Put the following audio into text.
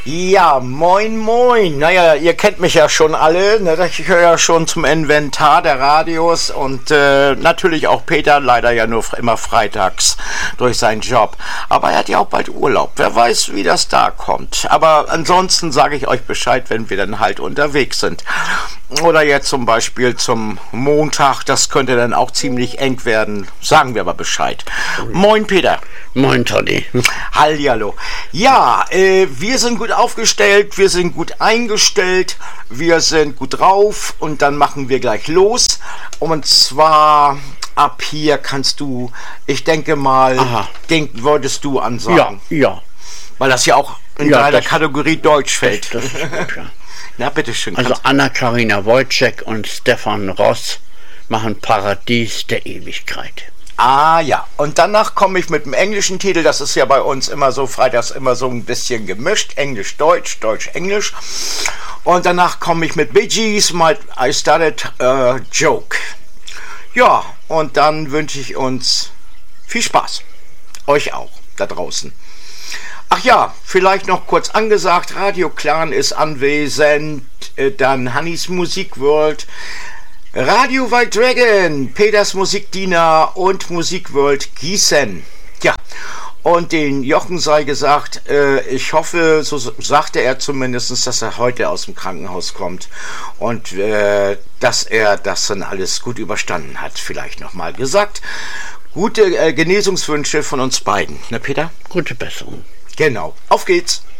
Ja, moin moin. Naja, ihr kennt mich ja schon alle. Ne? Ich höre ja schon zum Inventar der Radios und natürlich auch Peter, leider ja nur immer freitags durch seinen Job. Aber er hat ja auch bald Urlaub. Wer weiß, wie das da kommt. Aber ansonsten sage ich euch Bescheid, wenn wir dann halt unterwegs sind. Oder jetzt zum Beispiel zum Montag, das könnte dann auch ziemlich eng werden. Sagen wir aber Bescheid. Moin Peter. Moin Toddy. Hallihallo. Ja, wir sind gut aufgestellt, wir sind gut eingestellt, wir sind gut drauf und dann machen wir gleich los. Und zwar ab hier kannst du, ich denke mal, wolltest du ansagen. Ja. Weil das ja auch in der Kategorie Deutsch fällt. Das ist gut, ja. Na, bitteschön. Also Anna-Karina Wojcik und Stefan Ross machen Paradies der Ewigkeit. Ah ja, und danach komme ich mit dem englischen Titel, das ist ja bei uns immer so, freitags immer so ein bisschen gemischt, Englisch-Deutsch, Deutsch-Englisch. Und danach komme ich mit Bee Gees, I Started a Joke. Ja, und dann wünsche ich uns viel Spaß. Euch auch, da draußen. Ach ja, vielleicht noch kurz angesagt, Radio Clan ist anwesend, dann Hannis Musikworld, Radio Wild Dragon, Peters Musikdiener und Musikworld Gießen. Ja, und den Jochen sei gesagt, ich hoffe, so sagte er zumindest, dass er heute aus dem Krankenhaus kommt und dass er das dann alles gut überstanden hat, vielleicht nochmal gesagt. Gute Genesungswünsche von uns beiden, ne Peter? Gute Besserung. Genau, auf geht's.